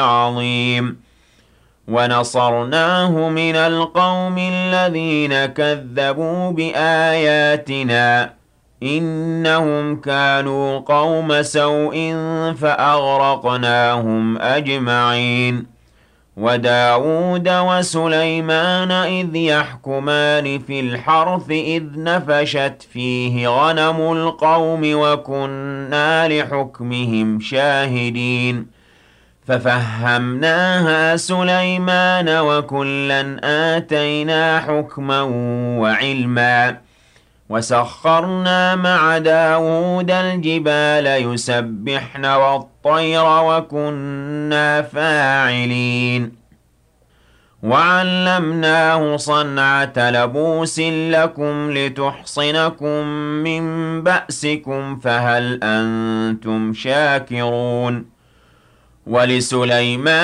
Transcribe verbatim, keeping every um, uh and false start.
عظيم ونصرناه من القوم الذين كذبوا بآياتنا إنهم كانوا قوم سوء فأغرقناهم أجمعين وداود وسليمان إذ يحكمان في الحرث إذ نفشت فيه غنم القوم وكنا لحكمهم شاهدين ففهمناها سليمان وكلا آتينا حكما وعلما وسخرنا مع داود الجبال يسبحن والطير وكنا فاعلين وعلمناه صنعة لبوس لكم لتحصنكم من بأسكم فهل أنتم شاكرون ولسليمان